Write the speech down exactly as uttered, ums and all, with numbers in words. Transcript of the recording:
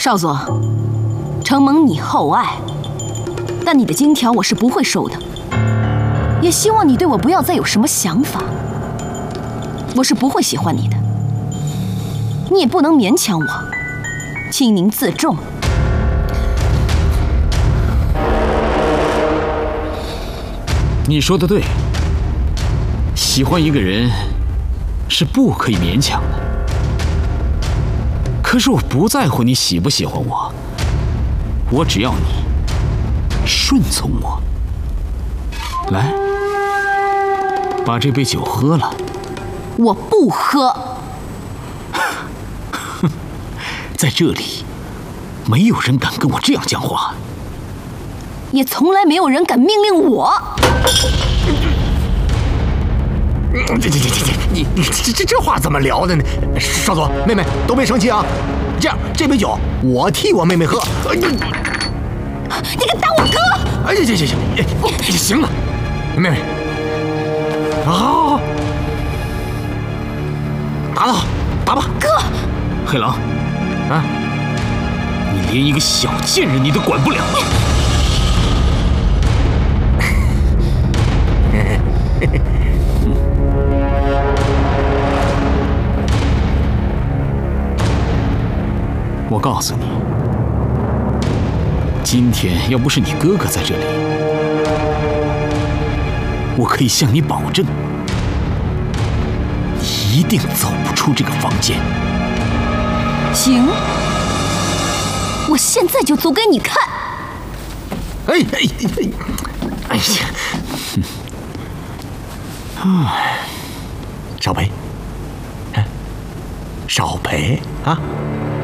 少佐，承蒙你厚爱，但你的金条我是不会收的。也希望你对我不要再有什么想法。我是不会喜欢你的，你也不能勉强我，请您自重。 你说的对，喜欢一个人是不可以勉强的。可是我不在乎你喜不喜欢我，我只要你顺从我。来，把这杯酒喝了。 我不喝。 在这里，没有人敢跟我这样讲话， 也从来没有人敢命令我。 这这这这这，你你这这这话怎么聊的呢？少佐，妹妹都别生气啊。这样，这杯酒我替我妹妹喝。 你敢打我哥？ 哎，这这这这，行了，妹妹，好，打倒，打吧， 哥。 黑狼， 啊， 你连一个小贱人你都管不了。我告诉你，今天要不是你哥哥在这里，我可以向你保证，你一定走不出这个房间。 行，我现在就走给你看。 哎哎哎哎呀！哎，少赔，少赔啊！